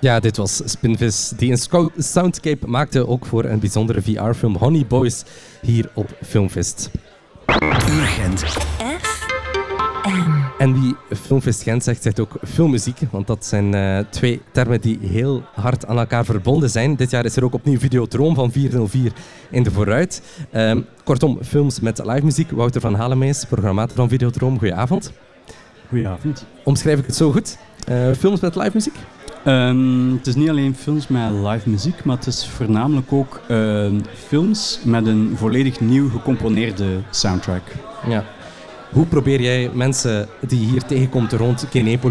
Ja, dit was Spinvis, die een soundscape maakte ook voor een bijzondere VR-film Honey Boys hier op Filmfest. Urgent. En wie Filmfest Gent zegt, zegt ook filmmuziek, want dat zijn twee termen die heel hard aan elkaar verbonden zijn. Dit jaar is er ook opnieuw Videodroom van 404 in de vooruit. Kortom, films met live muziek. Wouter van Halemees, programmator van Videodroom. Goedenavond. Goedenavond. Omschrijf ik het zo goed? Films met live muziek? Het is niet alleen films met live muziek, maar het is voornamelijk ook films met een volledig nieuw gecomponeerde soundtrack. Ja. Hoe probeer jij mensen die je hier tegenkomt rond Kinepolis